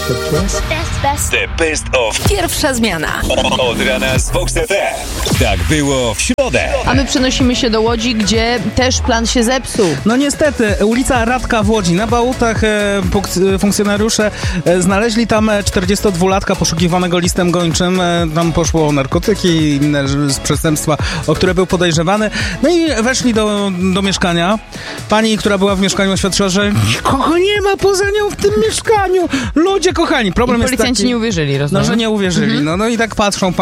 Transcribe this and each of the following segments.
The best of Pierwsza zmiana. Od rana z Vox FM. Tak było w środę. A my przenosimy się do Łodzi, gdzie też plan się zepsuł. No niestety, ulica Radka w Łodzi. Na Bałutach funkcjonariusze znaleźli tam 42-latka poszukiwanego listem gończym. Tam poszło o narkotyki i inne przestępstwa, o które był podejrzewany. No i weszli do mieszkania. Pani, która była w mieszkaniu, oświadczyła, że nikogo nie ma poza nią w tym mieszkaniu. Ludzie kochani, problem jest taki... Policjanci nie uwierzyli, No, rozumiem. że nie uwierzyli. No i tak patrzą,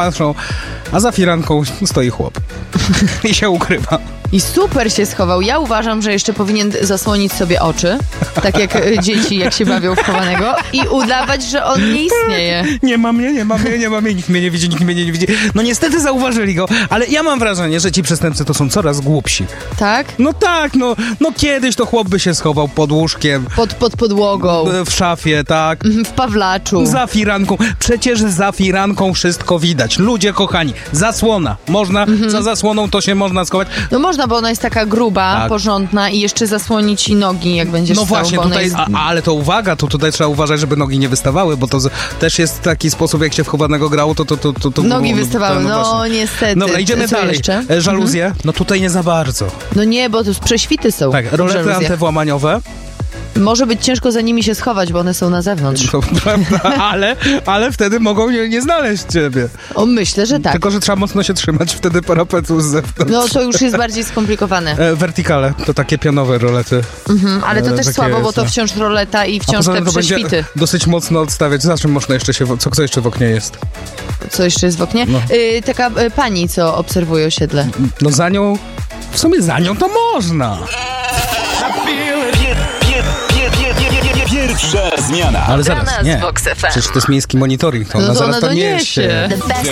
a za firanką stoi chłop. I się ukrywa. I super się schował. Ja uważam, że jeszcze powinien zasłonić sobie oczy, tak jak dzieci, jak się bawią w chowanego, i udawać, że on nie istnieje. Nie ma mnie, nikt mnie nie widzi. No niestety zauważyli go, ale ja mam wrażenie, że ci przestępcy to są coraz głupsi. Tak? No tak, no kiedyś to chłop by się schował pod łóżkiem. Pod podłogą. W szafie, tak. W Pawlaczu. Za firanką. Przecież za firanką wszystko widać. Ludzie kochani, zasłona. Można, za zasłoną to się można schować. No można, bo ona jest taka gruba, Tak. porządna i jeszcze zasłonić ci nogi, jak będziesz No stał, właśnie, bo ona tutaj, jest... ale to uwaga, tutaj trzeba uważać, żeby nogi nie wystawały, bo to też jest taki sposób, jak się w chowanego grało, to Nogi było, wystawały, no właśnie. niestety. Dobra, idziemy Co dalej. jeszcze? Żaluzje? No tutaj nie za bardzo. No nie, bo to prześwity są. Tak, rolety żaluzje. antywłamaniowe. Może być ciężko za nimi się schować, bo one są na zewnątrz. To prawda, ale wtedy mogą nie znaleźć ciebie. O, myślę, że tak. Tylko, że trzeba mocno się trzymać wtedy parapetu z zewnątrz. No to już jest bardziej skomplikowane. Wertykale, to takie pionowe rolety. Ale to też takie słabo, bo jest, to no. wciąż roleta i A wciąż poza te tym to będzie prześwity. dosyć mocno odstawiać. Za czym można jeszcze co jeszcze w oknie jest? Co jeszcze jest w oknie? No. Taka pani, co obserwuje osiedle. No za nią to można. Pierwsza zmiana. Ale zaraz, Rana nie. z Vox FM. Przecież to jest miejski monitoring, to No ona to zaraz ona to doniesie. niesie. The best